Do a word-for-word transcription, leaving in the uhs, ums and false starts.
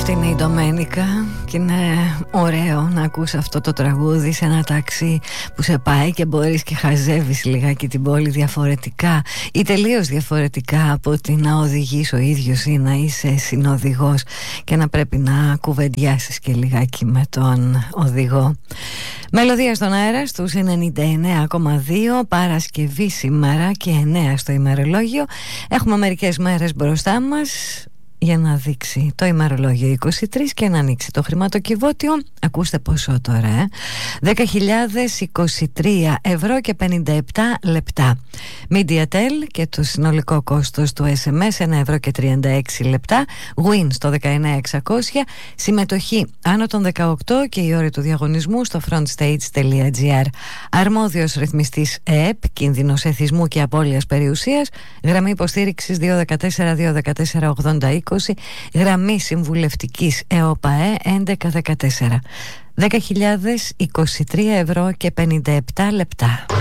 Αυτή είναι η Ντομένικα και είναι ωραίο να ακούς αυτό το τραγούδι σε ένα ταξί που σε πάει και μπορείς και χαζεύεις λιγάκι την πόλη διαφορετικά ή τελείως διαφορετικά από ότι να οδηγείς ο ίδιος ή να είσαι συνοδηγός και να πρέπει να κουβεντιάσεις και λιγάκι με τον οδηγό. Μελωδία στον αέρα στους ενενήντα εννέα κόμμα δύο, Παρασκευή σήμερα και εννέα στο ημερολόγιο. Έχουμε μερικές μέρες μπροστά μας για να δείξει το ημερολόγιο είκοσι τρία και να ανοίξει το χρηματοκιβώτιο. Ακούστε πόσο τώρα, ε? δέκα χιλιάδες είκοσι τρία ευρώ και πενήντα επτά λεπτά. MediaTel και το συνολικό κόστος του ες εμ ες ένα ευρώ και τριάντα έξι λεπτά. Win στο δεκαεννέα χιλιάδες εξακόσια. Συμμετοχή άνω των δεκαοκτώ και η ώρα του διαγωνισμού στο frontstage τελεία τζι άρ. Αρμόδιος ρυθμιστής ΕΕΠ, κίνδυνος εθισμού και απώλειας περιουσίας. Γραμμή υποστήριξης δύο ένα τέσσερα δύο ένα τέσσερα ογδόντα είκοσι. Γραμμή συμβουλευτικής ΕΟΠΑΕ έντεκα δεκατέσσερα. δέκα χιλιάδες είκοσι τρία ευρώ και πενήντα επτά λεπτά.